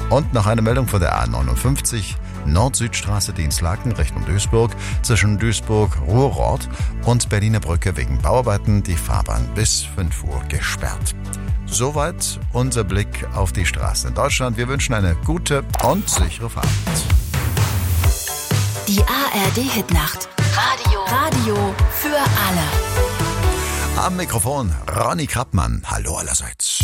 Und noch eine Meldung von der A59, Nord-Süd-Straße Dienstlaken Richtung Duisburg, zwischen Duisburg-Ruhrort und Berliner Brücke wegen Bauarbeiten die Fahrbahn bis 5 Uhr gesperrt. Soweit unser Blick auf die Straßen in Deutschland. Wir wünschen eine gute und sichere Fahrt. Die ARD-Hitnacht. Radio für alle. Am Mikrofon Ronny Krappmann. Hallo allerseits.